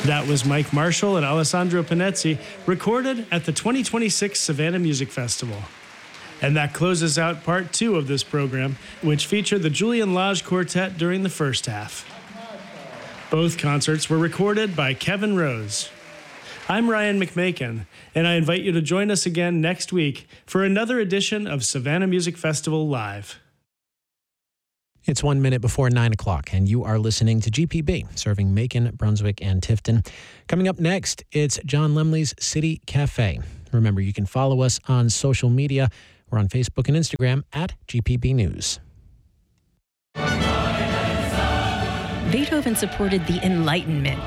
That was Mike Marshall and Alessandro Panezzi, recorded at the 2026 Savannah Music Festival. And that closes out part 2 of this program, which featured the Julian Lage Quartet during the first half. Both concerts were recorded by Kevin Rose. I'm Ryan McMakin, and I invite you to join us again next week for another edition of Savannah Music Festival Live. It's 1 minute before 9 o'clock, and you are listening to GPB, serving Macon, Brunswick, and Tifton. Coming up next, it's John Lemley's City Cafe. Remember, you can follow us on social media. We're on Facebook and Instagram at GPB News. Beethoven supported the Enlightenment